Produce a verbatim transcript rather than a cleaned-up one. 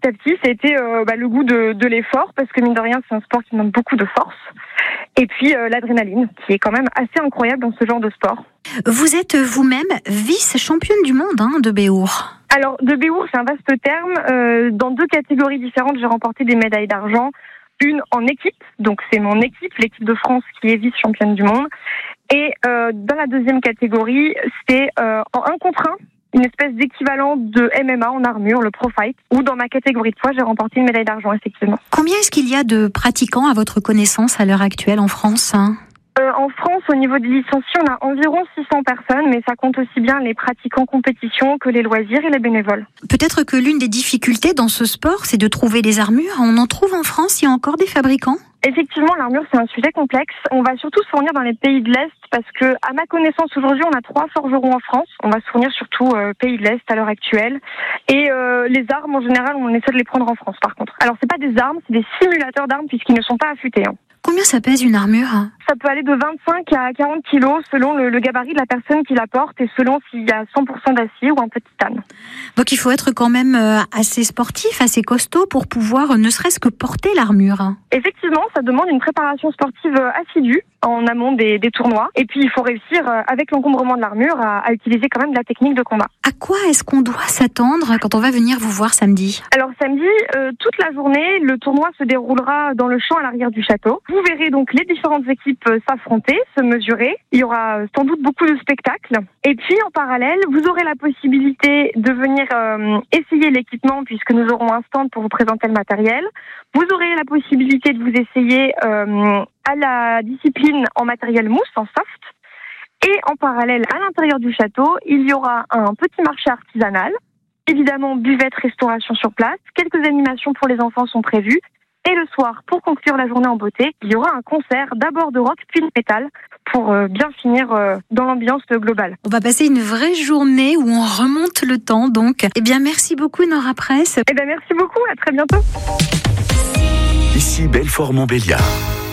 à petit, ça a été euh, bah, le goût de, de l'effort, parce que mine de rien, c'est un sport qui demande beaucoup de force. Et puis euh, l'adrénaline, qui est quand même assez incroyable dans ce genre de sport. Vous êtes vous-même vice-championne du monde hein, de Béour. Alors, de Béour, c'est un vaste terme. Euh, dans deux catégories différentes, j'ai remporté des médailles d'argent. Une en équipe, donc c'est mon équipe, l'équipe de France qui est vice-championne du monde. Et euh, dans la deuxième catégorie, c'est euh, en un contre un, une espèce d'équivalent de M M A en armure, le Pro Fight, où dans ma catégorie de poids, j'ai remporté une médaille d'argent, effectivement. Combien est-ce qu'il y a de pratiquants à votre connaissance à l'heure actuelle en France hein Euh, en France, au niveau des licenciés, on a environ six cents personnes, mais ça compte aussi bien les pratiquants compétition que les loisirs et les bénévoles. Peut-être que l'une des difficultés dans ce sport, c'est de trouver des armures. On en trouve en France, il y a encore des fabricants ? Effectivement, l'armure, c'est un sujet complexe. On va surtout se fournir dans les pays de l'Est parce que, à ma connaissance, aujourd'hui, on a trois forgerons en France. On va se fournir surtout euh, pays de l'Est à l'heure actuelle. Et euh, les armes, en général, on essaie de les prendre en France, par contre. Alors, c'est pas des armes, c'est des simulateurs d'armes puisqu'ils ne sont pas affûtés. Hein. Combien ça pèse une armure ? Ça peut aller de vingt-cinq à quarante kilos selon le, le gabarit de la personne qui la porte et selon s'il y a cent pour cent d'acier ou un peu de titane. Donc il faut être quand même assez sportif, assez costaud pour pouvoir ne serait-ce que porter l'armure. Effectivement, ça demande une préparation sportive assidue en amont des, des tournois. Et puis il faut réussir, avec l'encombrement de l'armure, à, à utiliser quand même de la technique de combat. À quoi est-ce qu'on doit s'attendre quand on va venir vous voir samedi ? Alors samedi, euh, toute la journée, le tournoi se déroulera dans le champ à l'arrière du château. Vous verrez donc les différentes équipes s'affronter, se mesurer. Il y aura sans doute beaucoup de spectacles. Et puis en parallèle, vous aurez la possibilité de venir euh, essayer l'équipement puisque nous aurons un stand pour vous présenter le matériel. Vous aurez la possibilité de vous essayer euh, à la discipline en matériel mousse, en soft. Et en parallèle, à l'intérieur du château, il y aura un petit marché artisanal. Évidemment, buvette, restauration sur place. Quelques animations pour les enfants sont prévues. Et le soir, pour conclure la journée en beauté, il y aura un concert d'abord de rock puis de métal pour euh, bien finir euh, dans l'ambiance globale. On va passer une vraie journée où on remonte le temps donc. Eh bien, merci beaucoup Nora Press. Eh bien, merci beaucoup, à très bientôt. Ici Belfort Montbéliard.